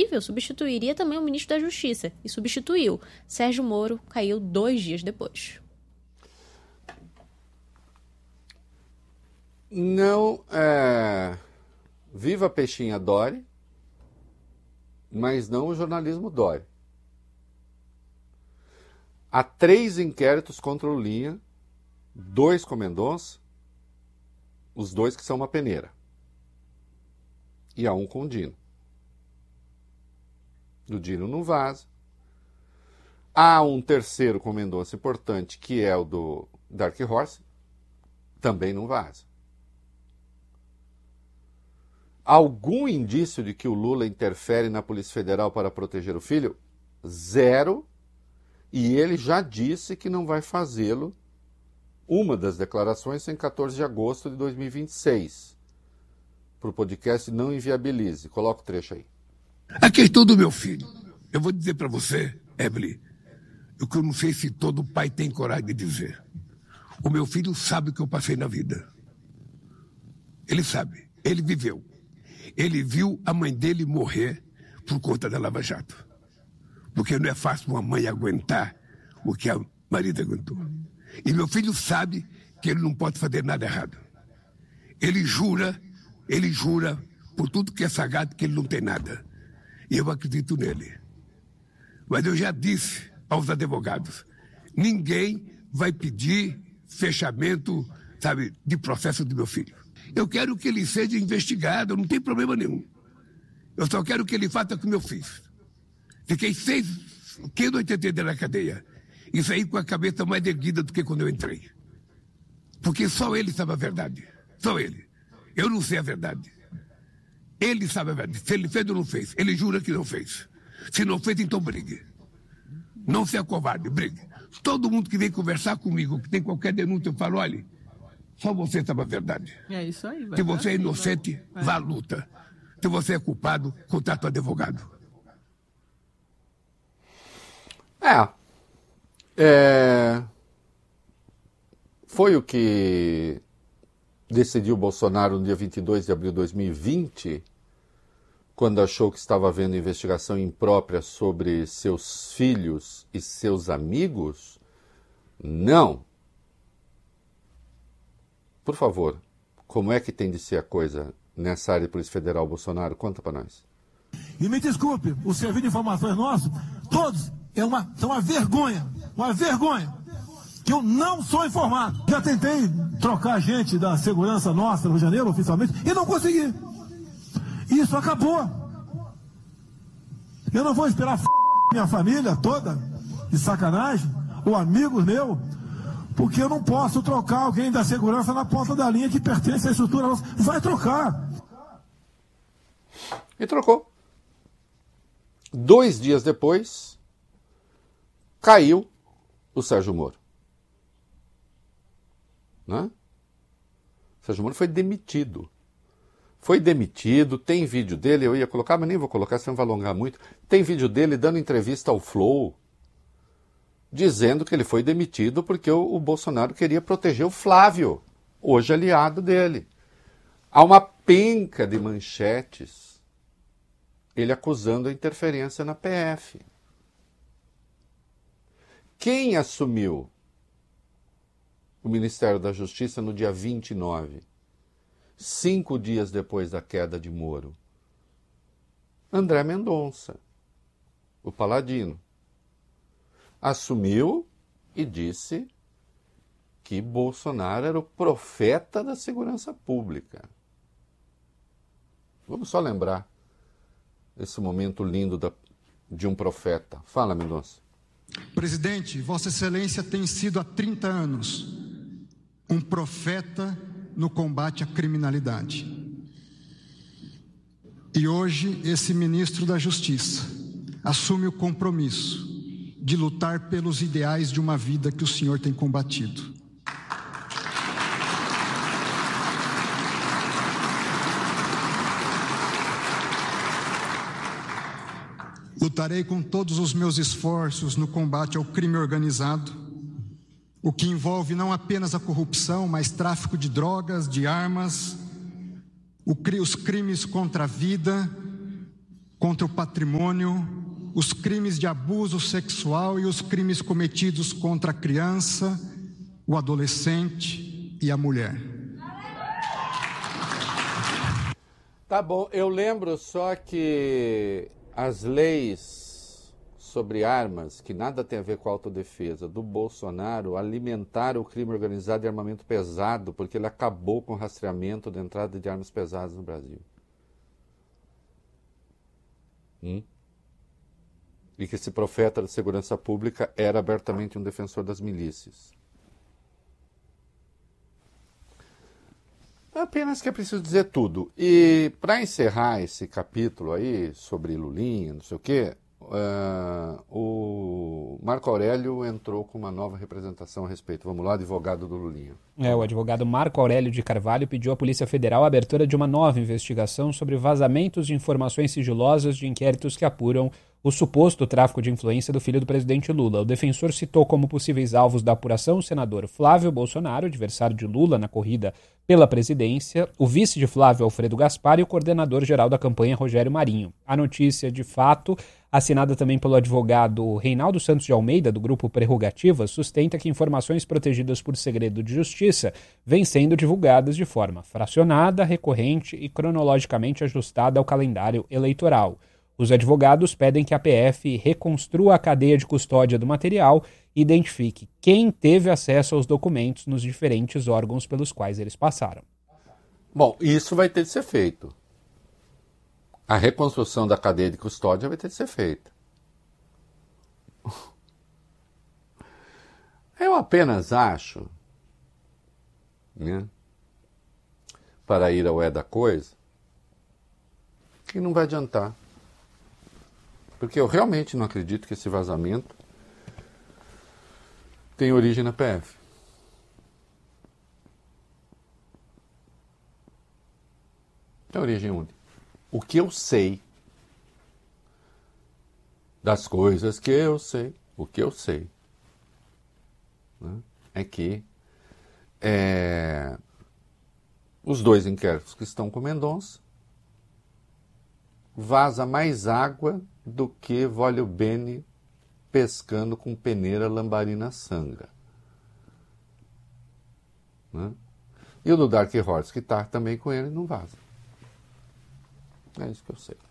possível, substituiria também o ministro da Justiça, e substituiu. Sérgio Moro caiu 2 dias depois. Não, viva a peixinha Dori, mas não o jornalismo Dori. Há 3 inquéritos contra o Lulinha, 2 com Mendonça, os 2 que são uma peneira. E há um com o Dino. O Dino não vaza. Há um terceiro com Mendonça importante, que é o do Dark Horse, também não vaza. Algum indício de que o Lula interfere na Polícia Federal para proteger o filho? 0. E ele já disse que não vai fazê-lo. Uma das declarações em 14 de agosto de 2026. Para o podcast Não Inviabilize. Coloca o trecho aí. A questão do meu filho. Eu vou dizer para você, Evelyn, o que eu não sei se todo pai tem coragem de dizer. O meu filho sabe o que eu passei na vida. Ele sabe. Ele viveu. Ele viu a mãe dele morrer por conta da Lava Jato. Porque não é fácil uma mãe aguentar o que a marido aguentou. E meu filho sabe que ele não pode fazer nada errado. Ele jura por tudo que é sagrado que ele não tem nada. E eu acredito nele. Mas eu já disse aos advogados, ninguém vai pedir fechamento, sabe, de processo do meu filho. Eu quero que ele seja investigado, não tem problema nenhum. Eu só quero que ele faça o que eu fiz. Fiquei 80 dias na cadeia e saí com a cabeça mais erguida do que quando eu entrei. Porque só ele sabe a verdade. Só ele. Eu não sei a verdade. Ele sabe a verdade. Se ele fez ou não fez. Ele jura que não fez. Se não fez, então brigue. Não seja covarde, brigue. Todo mundo que vem conversar comigo, que tem qualquer denúncia, eu falo, olha, só você sabe a verdade. É isso aí. Se você é inocente, vá à luta. Se você é culpado, contrata um advogado. Foi o que decidiu Bolsonaro no dia 22 de abril de 2020, quando achou que estava havendo investigação imprópria sobre seus filhos e seus amigos? Não. Por favor, como é que tem de ser a coisa nessa área de Polícia Federal, Bolsonaro? Conta para nós. E me desculpe, o serviço de informações nosso, todos, são uma vergonha, que eu não sou informado. Já tentei trocar gente da segurança nossa no Rio de Janeiro, oficialmente, e não consegui. Isso acabou. Eu não vou esperar minha família toda, de sacanagem, ou amigos meus, porque eu não posso trocar alguém da segurança na ponta da linha que pertence à estrutura nossa. Vai trocar. E trocou. 2 dias depois, caiu o Sérgio Moro. Né? O Sérgio Moro foi demitido. Tem vídeo dele, eu ia colocar, mas nem vou colocar, senão vai alongar muito. Tem vídeo dele dando entrevista ao Flow, dizendo que ele foi demitido porque o Bolsonaro queria proteger o Flávio, hoje aliado dele. Há uma penca de manchetes, ele acusando a interferência na PF. Quem assumiu o Ministério da Justiça no dia 29, 5 dias depois da queda de Moro? André Mendonça, o Paladino. Assumiu e disse que Bolsonaro era o profeta da segurança pública. Vamos só lembrar esse momento lindo de um profeta. Fala, Mendonça. Presidente, Vossa Excelência tem sido há 30 anos um profeta no combate à criminalidade. E hoje esse ministro da Justiça assume o compromisso de lutar pelos ideais de uma vida que o senhor tem combatido. Lutarei com todos os meus esforços no combate ao crime organizado, o que envolve não apenas a corrupção, mas tráfico de drogas, de armas, os crimes contra a vida contra o patrimônio, os crimes de abuso sexual e os crimes cometidos contra a criança, o adolescente e a mulher. Tá bom, eu lembro só que as leis sobre armas, que nada tem a ver com a autodefesa, do Bolsonaro, alimentaram o crime organizado e armamento pesado, porque ele acabou com o rastreamento da entrada de armas pesadas no Brasil. E que esse profeta da segurança pública era abertamente um defensor das milícias. Apenas que é preciso dizer tudo. E para encerrar esse capítulo aí sobre Lulinha, não sei o quê, o Marco Aurélio entrou com uma nova representação a respeito. Vamos lá, advogado do Lulinha. O advogado Marco Aurélio de Carvalho pediu à Polícia Federal a abertura de uma nova investigação sobre vazamentos de informações sigilosas de inquéritos que apuram o suposto tráfico de influência do filho do presidente Lula. O defensor citou como possíveis alvos da apuração o senador Flávio Bolsonaro, adversário de Lula na corrida pela presidência, o vice de Flávio, Alfredo Gaspar, e o coordenador-geral da campanha, Rogério Marinho. A notícia, de fato, assinada também pelo advogado Reinaldo Santos de Almeida, do Grupo Prerrogativas, sustenta que informações protegidas por segredo de justiça vêm sendo divulgadas de forma fracionada, recorrente e cronologicamente ajustada ao calendário eleitoral. Os advogados pedem que a PF reconstrua a cadeia de custódia do material e identifique quem teve acesso aos documentos nos diferentes órgãos pelos quais eles passaram. Bom, isso vai ter de ser feito. A reconstrução da cadeia de custódia vai ter de ser feita. Eu apenas acho, né, para ir ao da coisa, que não vai adiantar. Porque eu realmente não acredito que esse vazamento tem origem na PF. Tem origem onde? O que eu sei das coisas que eu sei, o que eu sei, né, é que os dois inquéritos que estão com Mendonça vaza mais água do que Vólio Bene pescando com peneira lambarina sangra. Né? E o do Dark Horse, que está também com ele, não vaza. É isso que eu sei.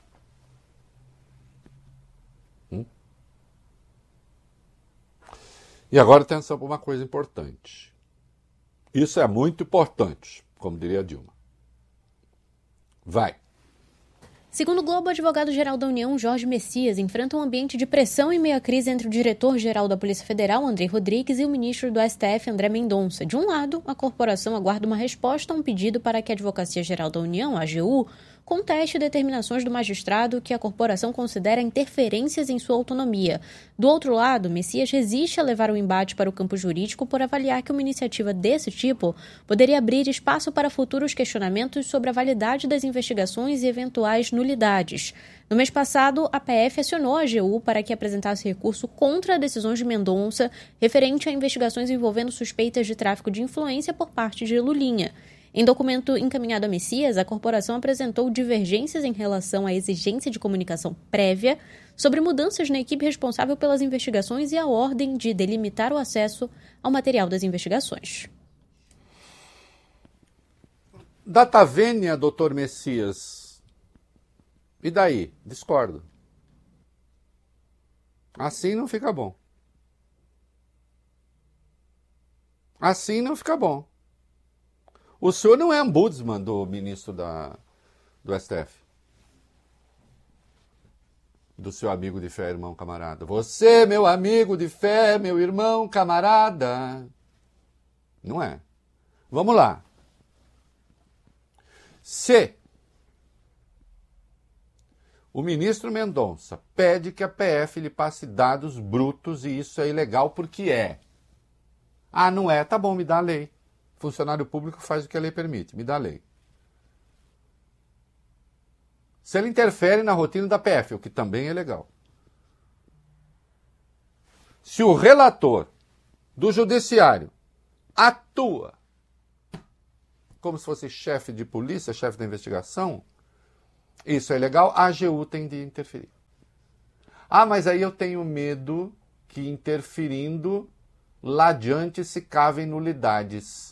E agora atenção para uma coisa importante. Isso é muito importante, como diria a Dilma. Vai. Segundo o Globo, o advogado-geral da União, Jorge Messias, enfrenta um ambiente de pressão em meio à crise entre o diretor-geral da Polícia Federal, André Rodrigues, e o ministro do STF, André Mendonça. De um lado, a corporação aguarda uma resposta a um pedido para que a Advocacia-Geral da União, a AGU, conteste determinações do magistrado que a corporação considera interferências em sua autonomia. Do outro lado, Messias resiste a levar o embate para o campo jurídico por avaliar que uma iniciativa desse tipo poderia abrir espaço para futuros questionamentos sobre a validade das investigações e eventuais nulidades. No mês passado, a PF acionou a AGU para que apresentasse recurso contra decisões de Mendonça referente a investigações envolvendo suspeitas de tráfico de influência por parte de Lulinha. Em documento encaminhado a Messias, a corporação apresentou divergências em relação à exigência de comunicação prévia sobre mudanças na equipe responsável pelas investigações e a ordem de delimitar o acesso ao material das investigações. Data vênia, doutor Messias. E daí? Discordo. Assim não fica bom. Assim não fica bom. O senhor não é ombudsman do ministro do STF. Do seu amigo de fé, irmão, camarada. Você, meu amigo de fé, meu irmão, camarada. Não é. Vamos lá. Se o ministro Mendonça pede que a PF lhe passe dados brutos e isso é ilegal porque é. Ah, não é? Tá bom, me dá a lei. Funcionário público faz o que a lei permite, me dá a lei. Se ele interfere na rotina da PF, o que também é legal. Se o relator do judiciário atua como se fosse chefe de polícia, chefe da investigação, Isso é legal, a AGU tem de interferir. Ah, mas aí eu tenho medo que interferindo lá adiante se cavem nulidades.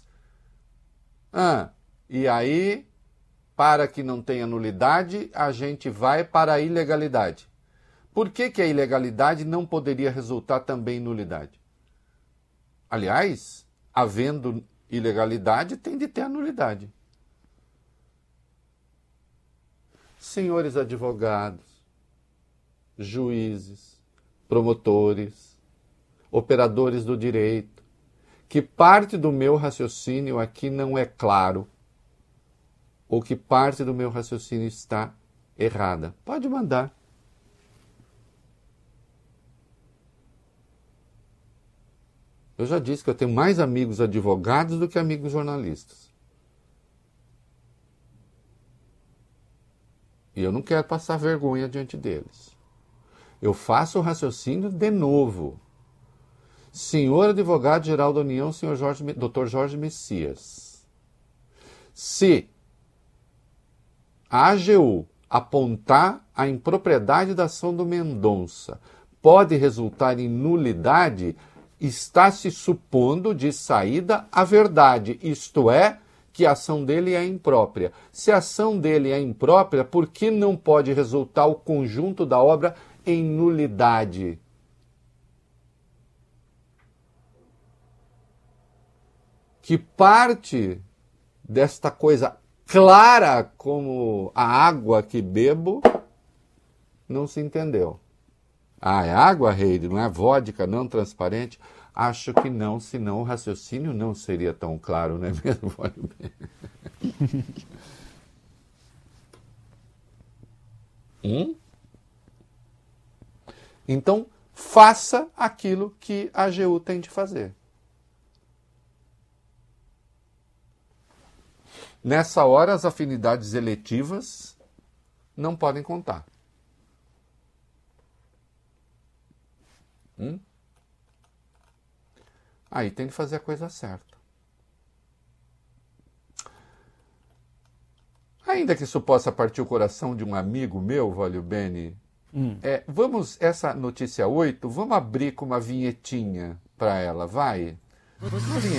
E aí, para que não tenha nulidade, a gente vai para a ilegalidade. Por que a ilegalidade não poderia resultar também em nulidade? Aliás, havendo ilegalidade, tem de ter a nulidade. Senhores advogados, juízes, promotores, operadores do direito, que parte do meu raciocínio aqui não é claro, ou que parte do meu raciocínio está errada, pode mandar. Eu já disse que eu tenho mais amigos advogados do que amigos jornalistas. E eu não quero passar vergonha diante deles. Eu faço o raciocínio de novo. Senhor advogado-geral da União, Dr. Jorge Messias, se a AGU apontar a impropriedade da ação do Mendonça pode resultar em nulidade, está se supondo de saída a verdade, isto é, que a ação dele é imprópria. Se a ação dele é imprópria, por que não pode resultar o conjunto da obra em nulidade? Que parte desta coisa clara como a água que bebo não se entendeu. É água, Heide, não é vodka, não transparente? Acho que não, senão o raciocínio não seria tão claro, não é mesmo? Então, faça aquilo que a AGU tem de fazer. Nessa hora, as afinidades eletivas não podem contar. Aí tem que fazer a coisa certa. Ainda que isso possa partir o coração de um amigo meu, Valio Bene, essa notícia 8, vamos abrir com uma vinhetinha para ela, vai?